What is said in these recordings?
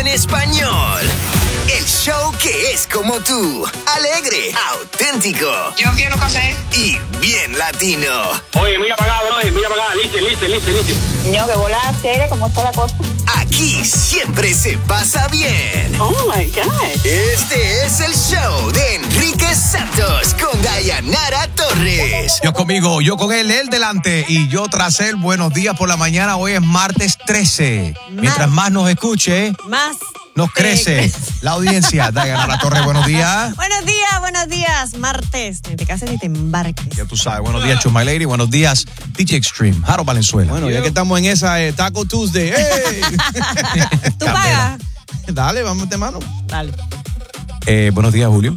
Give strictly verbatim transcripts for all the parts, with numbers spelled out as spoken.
español. El show que es como tú, alegre, auténtico. Yo quiero café. Y bien latino. Oye, mira para acá, bro, mira para acá, listen, listen, listen, listen. Niño, que bola seria, ¿cómo está la cosa? Aquí siempre se pasa bien. Oh, my God. Este es el show de Enrique Santos con Dayanara Torres. Yo conmigo, yo con él, él delante y yo tras él. Buenos días por la mañana. Hoy es martes trece. Mientras más nos escuche, más nos crece la audiencia. Dayanara Torres, buenos días. Buenos días, buenos días. Martes, ni te cases ni te embarques. Ya tú sabes. Buenos días, Chuma Lady. Buenos días, D J Extreme. Harold Valenzuela. Bueno, ya que estamos en esa eh, Taco Tuesday. ¡Hey! ¿Tú pagas? Dale, vamos de mano. Dale. Eh, buenos días, Julio.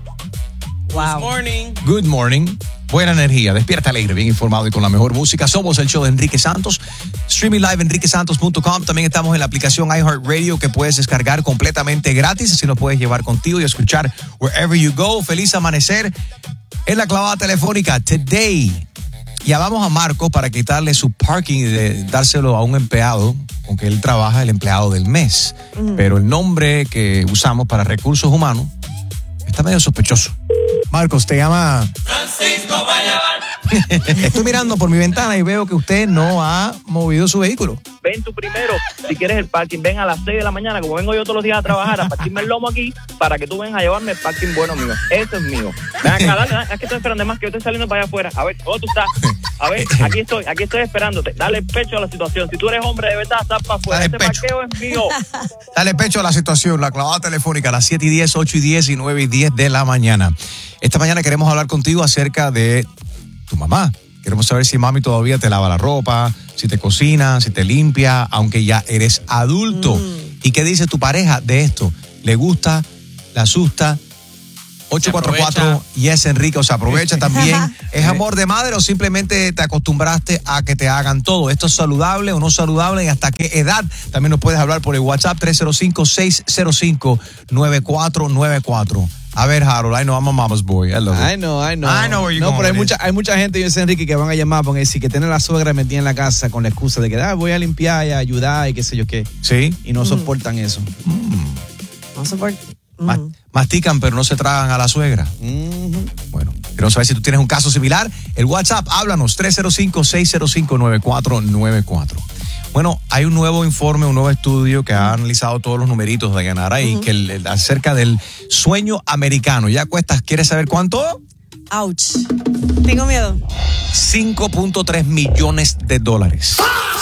Wow. Good morning. Good morning. Buena energía, despierta alegre, bien informado y con la mejor música. Somos el show de Enrique Santos. Streaming live enrique santos punto com. También estamos en la aplicación iHeartRadio que puedes descargar completamente gratis. Así nos puedes llevar contigo y escuchar wherever you go. Feliz amanecer en la clavada telefónica. Today, llamamos a Marcos para quitarle su parking y de dárselo a un empleado con que él trabaja, el empleado del mes. Uh-huh. Pero el nombre que usamos para recursos humanos está medio sospechoso. Marcos, te llama Francisco Vallevar. Estoy mirando por mi ventana y veo que usted no ha movido su vehículo. Ven tú primero, si quieres el parking, ven a las seis de la mañana, como vengo yo todos los días a trabajar, a partirme el lomo aquí, para que tú vengas a llevarme el parking bueno mío. Eso es mío. Ven acá, dale, dale, es que estoy esperando, más que yo estoy saliendo para allá afuera. A ver, ¿cómo tú estás? A ver, aquí estoy, aquí estoy esperándote. Dale pecho a la situación. Si tú eres hombre de verdad, estás para afuera. Este parqueo es mío. Dale pecho a la situación. La clavada telefónica a las siete y diez, ocho y diez y nueve y diez de la mañana. Esta mañana queremos hablar contigo acerca de tu mamá. Queremos saber si mami todavía te lava la ropa, si te cocina, si te limpia, aunque ya eres adulto. Mm. ¿Y qué dice tu pareja de esto? ¿Le gusta? ¿Le asusta? ocho cuatro cuatro, yes Enrique, o sea, aprovecha también. ¿Es amor de madre o simplemente te acostumbraste a que te hagan todo? ¿Esto es saludable o no saludable? ¿Y hasta qué edad? También nos puedes hablar por el WhatsApp tres cero cinco, seis cero cinco, nueve cuatro nueve cuatro. A ver, Harold, I know I'm a mama's boy. I love it. I know, I know. I know where you're no, going pero hay with mucha, hay mucha gente, yo sé, Enrique, que van a llamar porque decir que tienen la suegra metida en la casa con la excusa de que ah, voy a limpiar y a ayudar y qué sé yo qué. Sí. Y no mm. soportan eso. Mm. No soportan. Mm. Mastican, pero no se tragan a la suegra. Mm-hmm. Bueno, quiero saber si tú tienes un caso similar. El WhatsApp, háblanos, tres cero cinco, seis cero cinco, nueve cuatro nueve cuatro. Bueno, hay un nuevo informe, un nuevo estudio que ha analizado todos los numeritos de Dayanara uh-huh. y que el, el, acerca del sueño americano. ¿Ya cuestas? ¿Quieres saber cuánto? Ouch. Tengo miedo. cinco punto tres millones de dólares.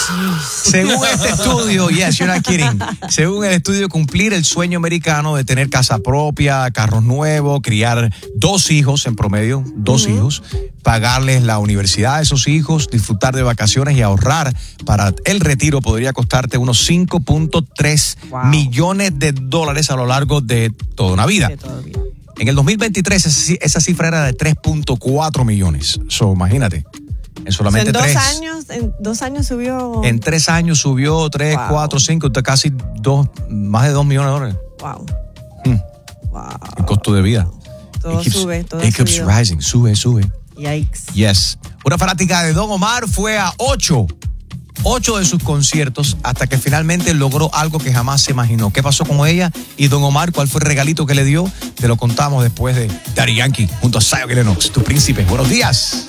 Según este estudio, yes, you're not kidding. Según el estudio, cumplir el sueño americano de tener casa propia, carros nuevos, criar dos hijos en promedio, dos uh-huh. hijos, pagarles la universidad a esos hijos, disfrutar de vacaciones y ahorrar para el retiro podría costarte unos cinco punto tres wow. millones de dólares a lo largo de toda una vida. En el dos mil veintitrés esa, esa cifra era de tres punto cuatro millones. So, imagínate. En solamente en dos tres. años, en dos años subió. En tres años subió tres, wow. cuatro, cinco, casi dos, más de dos millones de dólares. Wow. Hmm. Wow. El costo de vida. Todo it keeps, sube, todo It keeps subido. rising, sube, sube. Yikes. Yes. Una fanática de Don Omar fue a ocho, ocho de sus conciertos hasta que finalmente logró algo que jamás se imaginó. ¿Qué pasó con ella y Don Omar? ¿Cuál fue el regalito que le dio? Te lo contamos después de Daddy Yankee junto a Zion y Lennox, tu príncipe. Buenos días.